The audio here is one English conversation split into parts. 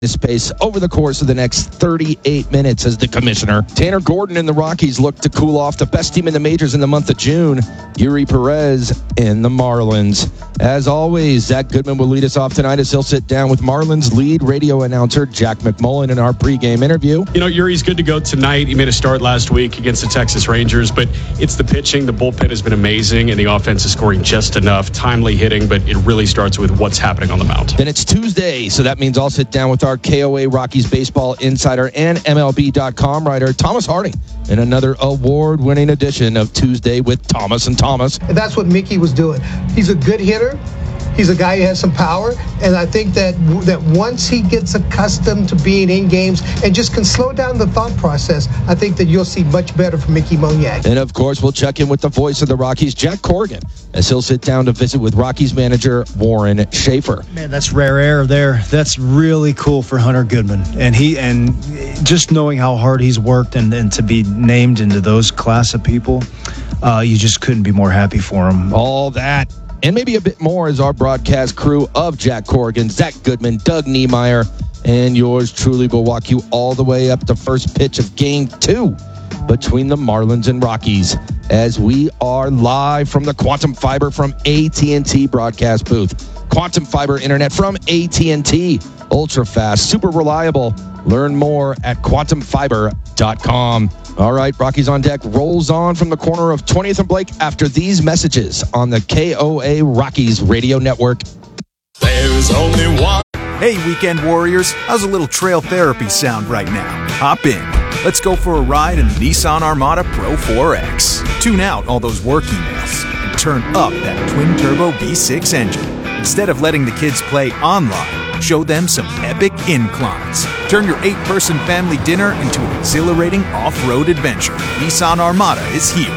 space over the course of the next 38 minutes as the commissioner. Tanner Gordon and the Rockies look to cool off the best team in the majors in the month of June, Yuri Perez and the Marlins. As always, Zach Goodman will lead us off tonight as he'll sit down with Marlins lead radio announcer Jack McMullen in our pregame interview. You know, Yuri's good to go tonight. He made a start last week against the Texas Rangers, but it's the pitching. The bullpen has been amazing, and the offense is scoring just enough. Timely hitting, but it really starts with what's happening on the mound. Then it's Tuesday, so that means I'll sit down with our KOA Rockies baseball insider and MLB.com writer Thomas Harding in another award-winning edition of Tuesday with Thomas and Thomas. And that's what Mickey was doing. He's a good hitter. He's a guy who has some power, and I think that once he gets accustomed to being in games and just can slow down the thought process, I think that you'll see much better from Mickey Moniak. And, of course, we'll check in with the voice of the Rockies, Jack Corrigan, as he'll sit down to visit with Rockies manager Warren Schaefer. Man, that's rare air there. That's really cool for Hunter Goodman. And just knowing how hard he's worked and to be named into those class of people, you just couldn't be more happy for him. All that and maybe a bit more as our broadcast crew of Jack Corrigan, Zach Goodman, Doug Niemeyer, and yours truly will walk you all the way up to first pitch of Game 2 between the Marlins and Rockies as we are live from the Quantum Fiber from AT&T broadcast booth. Quantum Fiber Internet from AT&T. Ultra fast, super reliable. Learn more at quantumfiber.com. All right, Rockies on Deck rolls on from the corner of 20th and Blake after these messages on the KOA Rockies Radio Network. There's only one. Hey, Weekend Warriors, how's a little trail therapy sound right now? Hop in. Let's go for a ride in the Nissan Armada Pro 4X. Tune out all those work emails and turn up that twin-turbo V6 engine. Instead of letting the kids play online, show them some epic inclines. Turn your 8-person family dinner into an exhilarating off-road adventure. Nissan Armada is here.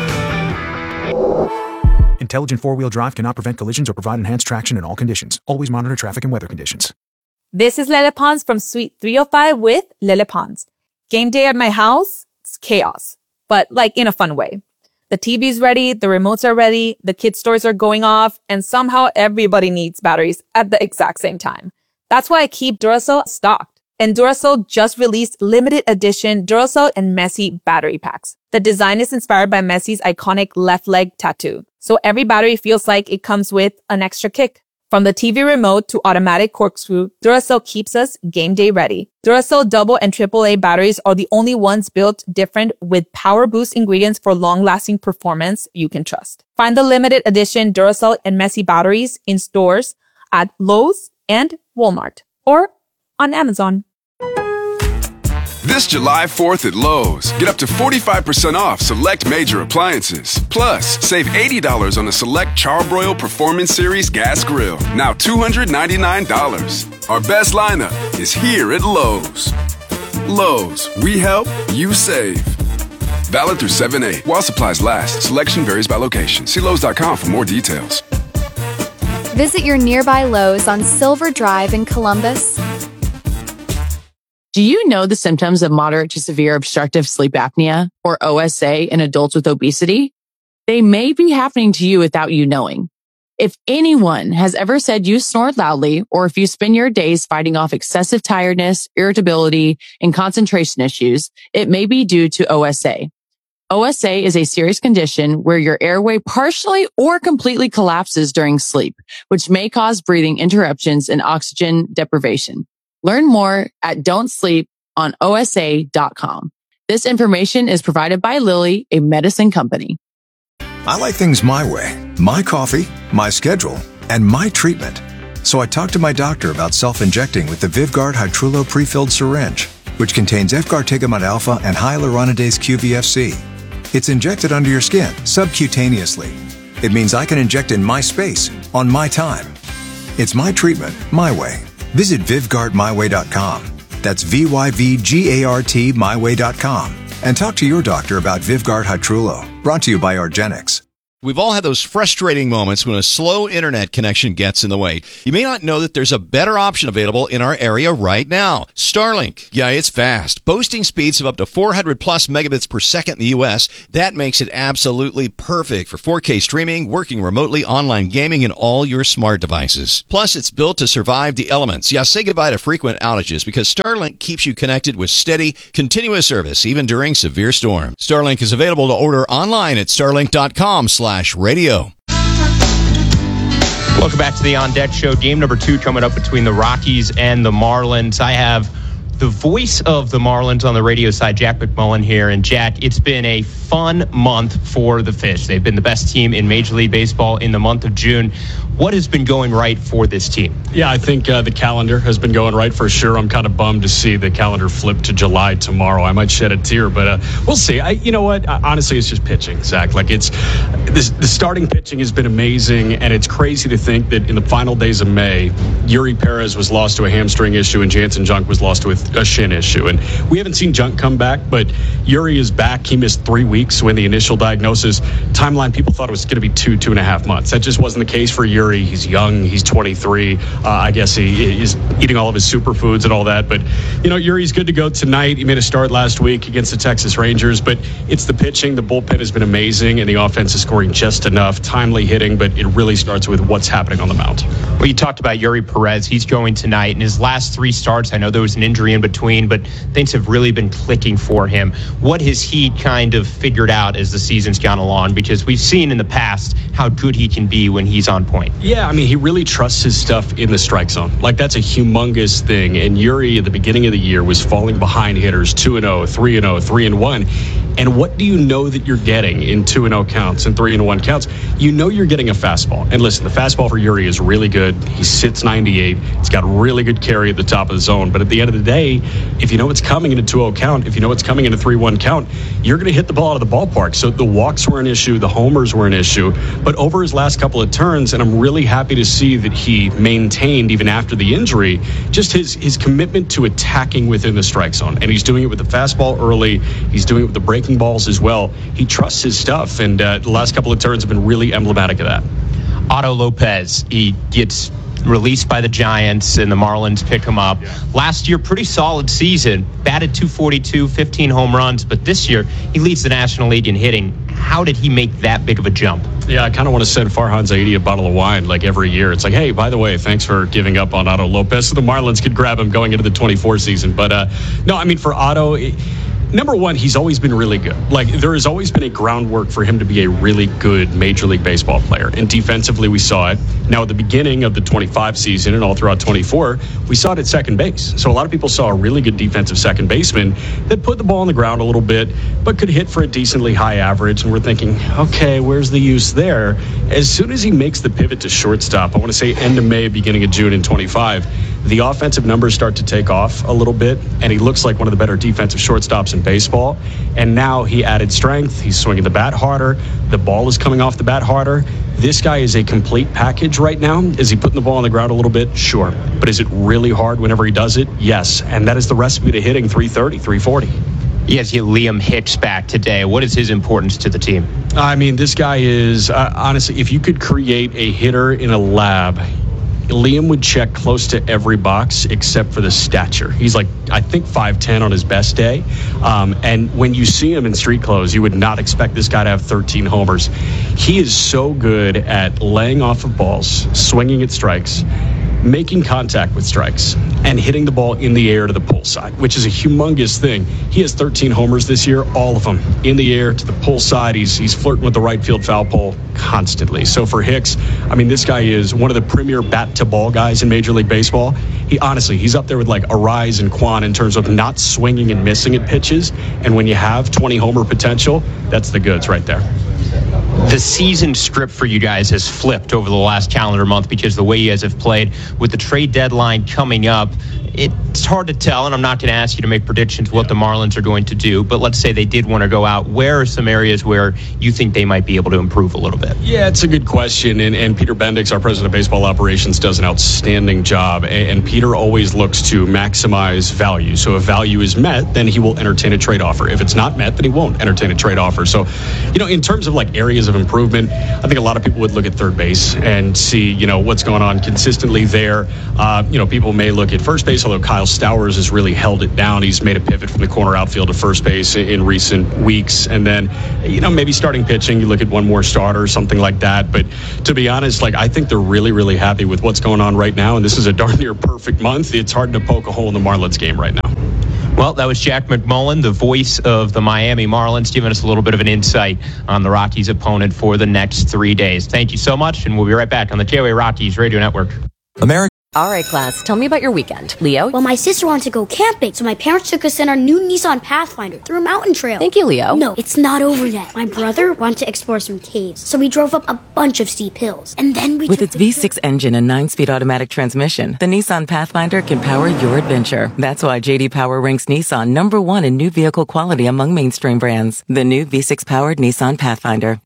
Intelligent four-wheel drive cannot prevent collisions or provide enhanced traction in all conditions. Always monitor traffic and weather conditions. This is Lele Pons from Suite 305 with Lele Pons. Game day at my house, it's chaos, but like in a fun way. The TV's ready, the remotes are ready, the kids' toys are going off, and somehow everybody needs batteries at the exact same time. That's why I keep Duracell stocked. And Duracell just released limited edition Duracell and Messi battery packs. The design is inspired by Messi's iconic left leg tattoo. So every battery feels like it comes with an extra kick. From the TV remote to automatic corkscrew, Duracell keeps us game day ready. Duracell double and AAA batteries are the only ones built different with power boost ingredients for long-lasting performance you can trust. Find the limited edition Duracell and Messi batteries in stores at Lowe's and Walmart or on Amazon. This July 4th at Lowe's, get up to 45% off select major appliances. Plus, save $80 on a select Charbroil Performance Series gas grill, now $299. Our best lineup is here at Lowe's. Lowe's, we help, you save. Valid through 7/8 while supplies last. Selection varies by location. See Lowe's.com for more details. Visit your nearby Lowe's on Silver Drive in Columbus. Do you know the symptoms of moderate to severe obstructive sleep apnea, or OSA, in adults with obesity? They may be happening to you without you knowing. If anyone has ever said you snore loudly, or if you spend your days fighting off excessive tiredness, irritability, and concentration issues, it may be due to OSA. OSA is a serious condition where your airway partially or completely collapses during sleep, which may cause breathing interruptions and oxygen deprivation. Learn more at don'tsleeponosa.com. This information is provided by Lilly, a medicine company. I like things my way, my coffee, my schedule, and my treatment. So I talked to my doctor about self-injecting with the Vyvgart Hytrulo pre-filled syringe, which contains Efgartigimod alpha and hyaluronidase QVFC. It's injected under your skin, subcutaneously. It means I can inject in my space, on my time. It's my treatment, my way. Visit VyvgartMyWay.com. That's VYVGART MyWay.com. And talk to your doctor about Vyvgart Hytrulo. Brought to you by argenx. We've all had those frustrating moments when a slow internet connection gets in the way. You may not know that there's a better option available in our area right now. Starlink. Yeah, it's fast. Boasting speeds of up to 400 plus megabits per second in the U.S. That makes it absolutely perfect for 4K streaming, working remotely, online gaming, and all your smart devices. Plus, it's built to survive the elements. Yeah, say goodbye to frequent outages because Starlink keeps you connected with steady, continuous service, even during severe storms. Starlink is available to order online at starlink.com/radio. Welcome back to the On Deck Show. Game number 2 coming up between the Rockies and the Marlins. I have the voice of the Marlins on the radio side, Jack McMullen here. And Jack, it's been a fun month for the Fish. They've been the best team in Major League Baseball in the month of June. What has been going right for this team? Yeah, I think the calendar has been going right for sure. I'm kind of bummed to see the calendar flip to July tomorrow. I might shed a tear, but we'll see. You know what? Honestly, it's just pitching, Zach. Like the starting pitching has been amazing, and it's crazy to think that in the final days of May, Yuri Perez was lost to a hamstring issue, and Jansen Junk was lost with a shin issue. And we haven't seen Junk come back, but Yuri is back. He missed 3 weeks when the initial diagnosis timeline, people thought it was going to be 2.5 months. That just wasn't the case for Yuri. He's young. He's 23. I guess he is eating all of his superfoods and all that. But, Yuri's good to go tonight. He made a start last week against the Texas Rangers. But it's the pitching. The bullpen has been amazing, and the offense is scoring just enough. Timely hitting, but it really starts with what's happening on the mound. Well, you talked about Yuri Perez. He's going tonight. In his last 3 starts, I know there was an injury in between, but things have really been clicking for him. What has he kind of figured out as the season's gone along? Because we've seen in the past how good he can be when he's on point. Yeah, I mean, he really trusts his stuff in the strike zone. Like, that's a humongous thing. And Yuri, at the beginning of the year, was falling behind hitters 2-0, 3-0, 3-1. And what do you know that you're getting in 2-0 counts and 3-1 counts? You know you're getting a fastball. And listen, the fastball for Yuri is really good. He sits 98. It's got really good carry at the top of the zone. But at the end of the day, if you know it's coming in a 2-0 count, if you know it's coming in a 3-1 count, you're going to hit the ball out of the ballpark. So the walks were an issue. The homers were an issue. But over his last couple of turns, and I'm really happy to see that he maintained, even after the injury, just his commitment to attacking within the strike zone. And he's doing it with the fastball early. He's doing it with the breaking balls as well. He trusts his stuff, and the last couple of turns have been really emblematic of that. Otto Lopez, he gets released by the Giants, and the Marlins pick him up. Yeah. Last year, pretty solid season. Batted .242, 15 home runs, but this year, he leads the National League in hitting. How did he make that big of a jump? Yeah, I kind of want to send Farhan Zaidi a bottle of wine like every year. It's like, hey, by the way, thanks for giving up on Otto Lopez so the Marlins could grab him going into the 24 season. But no, I mean, for Otto, number one, he's always been really good. Like, there has always been a groundwork for him to be a really good Major League Baseball player. And defensively, we saw it. Now, at the beginning of the 25 season and all throughout 24, we saw it at second base. So a lot of people saw a really good defensive second baseman that put the ball on the ground a little bit, but could hit for a decently high average. And we're thinking, okay, where's the use there? As soon as he makes the pivot to shortstop, I want to say end of May, beginning of June in 25, the offensive numbers start to take off a little bit, and he looks like one of the better defensive shortstops in baseball. And now he added strength. He's swinging the bat harder. The ball is coming off the bat harder. This guy is a complete package right now. Is he putting the ball on the ground a little bit? Sure. But is it really hard whenever he does it? Yes. And that is the recipe to hitting 330, 340. Yes, Liam Hicks back today. What is his importance to the team? I mean, this guy is, honestly, if you could create a hitter in a lab, Liam would check close to every box except for the stature. He's like, I think 5'10" on his best day. And when you see him in street clothes, you would not expect this guy to have 13 homers. He is so good at laying off of balls, swinging at strikes, making contact with strikes, and hitting the ball in the air to the pull side, which is a humongous thing. He has 13 homers this year, all of them in the air to the pull side. He's flirting with the right field foul pole constantly. So for Hicks, I mean, this guy is one of the premier bat to ball guys in Major League Baseball. He's up there with like Arise and Quan in terms of not swinging and missing at pitches. And when you have 20 homer potential, that's the goods right there. The season script for you guys has flipped over the last calendar month because the way you guys have played with the trade deadline coming up. It's hard to tell, and I'm not going to ask you to make predictions what the Marlins are going to do, but let's say they did want to go out. Where are some areas where you think they might be able to improve a little bit? Yeah, it's a good question, and Peter Bendix, our president of baseball operations, does an outstanding job, and Peter always looks to maximize value. So if value is met, then he will entertain a trade offer. If it's not met, then he won't entertain a trade offer. So, in terms of like areas of of improvement. I think a lot of people would look at third base and see, what's going on consistently there. People may look at first base, although Kyle Stowers has really held it down. He's made a pivot from the corner outfield to first base in recent weeks. And then, maybe starting pitching, you look at one more starter or something like that. But to be honest, I think they're really, really happy with what's going on right now. And this is a darn near perfect month. It's hard to poke a hole in the Marlins game right now. Well, that was Jack McMullen, the voice of the Miami Marlins, giving us a little bit of an insight on the Rockies' opponent for the next 3 days. Thank you so much, and we'll be right back on the JOA Rockies Radio Network. All right, class, tell me about your weekend. Leo? Well, my sister wanted to go camping, so my parents took us in our new Nissan Pathfinder through a mountain trail. Thank you, Leo. No, it's not over yet. My brother wanted to explore some caves, so we drove up a bunch of steep hills. And then With its V6 engine and 9-speed automatic transmission, the Nissan Pathfinder can power your adventure. That's why J.D. Power ranks Nissan #1 in new vehicle quality among mainstream brands. The new V6-powered Nissan Pathfinder.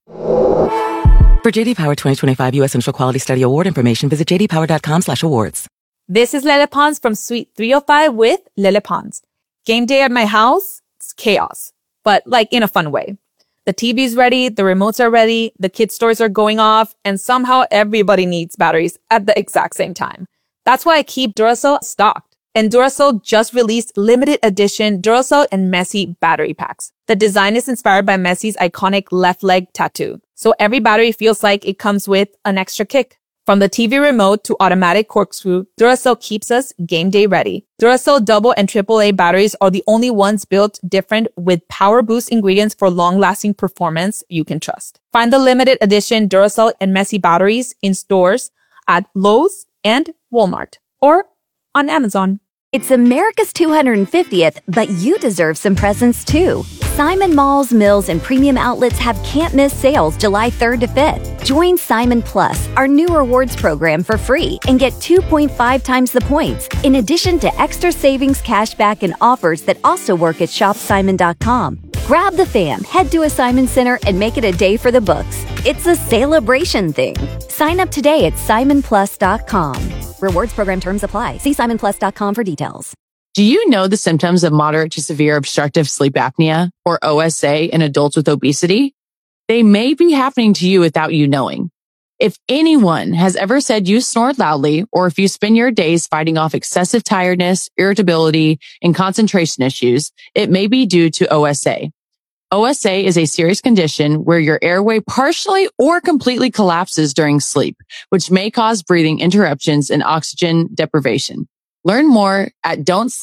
For J.D. Power 2025 U.S. Central Quality Study Award information, visit jdpower.com/awards. This is Lele Pons from Suite 305 with Lele Pons. Game day at my house, it's chaos, but in a fun way. The TV's ready, the remotes are ready, the kids' toys are going off, and somehow everybody needs batteries at the exact same time. That's why I keep Duracell stocked. And Duracell just released limited edition Duracell and Messi battery packs. The design is inspired by Messi's iconic left leg tattoo. So every battery feels like it comes with an extra kick. From the TV remote to automatic corkscrew, Duracell keeps us game day ready. Duracell double and AAA batteries are the only ones built different with power boost ingredients for long-lasting performance you can trust. Find the limited edition Duracell and Messi batteries in stores at Lowe's and Walmart or on Amazon. It's America's 250th, but you deserve some presents too. Simon Malls, Mills, and Premium Outlets have can't-miss sales July 3rd to 5th. Join Simon Plus, our new rewards program, for free and get 2.5 times the points, in addition to extra savings, cashback, and offers that also work at shopsimon.com. Grab the fam, head to a Simon Center, and make it a day for the books. It's a celebration thing. Sign up today at simonplus.com. Rewards program terms apply. See simonplus.com for details. Do you know the symptoms of moderate to severe obstructive sleep apnea, or OSA, in adults with obesity? They may be happening to you without you knowing. If anyone has ever said you snore loudly, or if you spend your days fighting off excessive tiredness, irritability, and concentration issues, it may be due to OSA. OSA is a serious condition where your airway partially or completely collapses during sleep, which may cause breathing interruptions and oxygen deprivation. Learn more at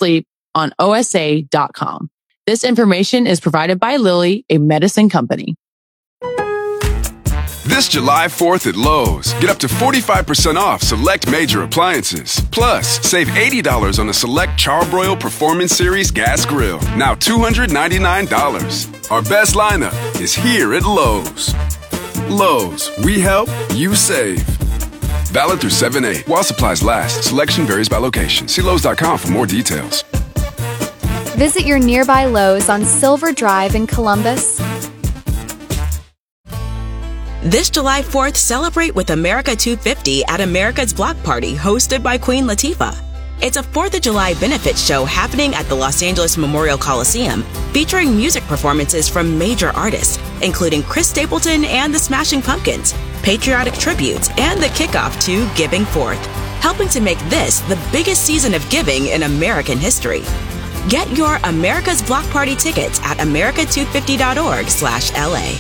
don'tsleeponosa.com. This information is provided by Lilly, a medicine company. This July 4th at Lowe's, get up to 45% off select major appliances. Plus, save $80 on a select Charbroil Performance Series gas grill, now $299. Our best lineup is here at Lowe's. Lowe's, we help, you save. Valid through 7/8 while supplies last. Selection varies by location. See Lowe's.com for more details. Visit your nearby Lowe's on Silver Drive in Columbus. This July 4th, celebrate with America 250 at America's Block Party, hosted by Queen Latifah. It's a 4th of July benefit show happening at the Los Angeles Memorial Coliseum, featuring music performances from major artists, including Chris Stapleton and the Smashing Pumpkins, patriotic tributes, and the kickoff to Giving Forth, helping to make this the biggest season of giving in American history. Get your America's Block Party tickets at america250.org/LA.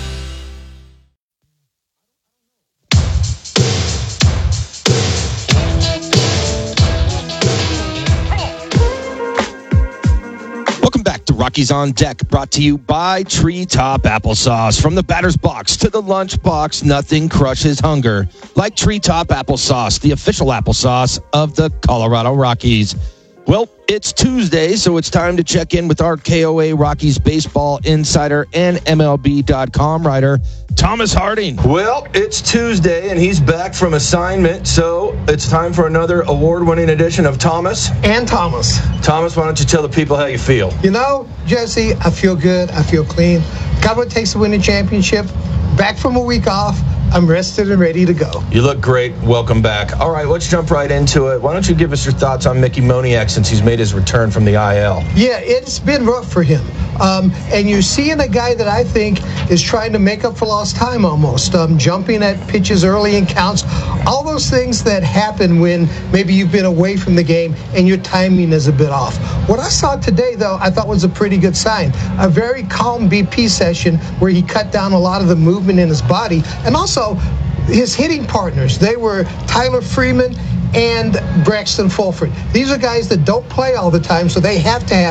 Rockies on Deck, brought to you by Treetop Applesauce. From the batter's box to the lunch box, nothing crushes hunger like Treetop Applesauce, the official applesauce of the Colorado Rockies. Well, it's Tuesday, so it's time to check in with our KOA Rockies baseball insider and MLB.com writer, Thomas Harding. Well, it's Tuesday, and he's back from assignment, so it's time for another award-winning edition of Thomas. And Thomas. Thomas, why don't you tell the people how you feel? You know, Jesse, I feel good. I feel clean. Got what it takes to win the championship. Back from a week off. I'm rested and ready to go. You look great. Welcome back. All right, let's jump right into it. Why don't you give us your thoughts on Mickey Moniak since he's made his return from the IL? Yeah, it's been rough for him. And you're seeing a guy that I think is trying to make up for lost time almost, jumping at pitches early in counts, all those things that happen when maybe you've been away from the game and your timing is a bit off. What I saw today, though, I thought was a pretty good sign. A very calm BP session where he cut down a lot of the movement in his body, and also his hitting partners. They were Tyler Freeman and Braxton Fulford. These are guys that don't play all the time, so they have to have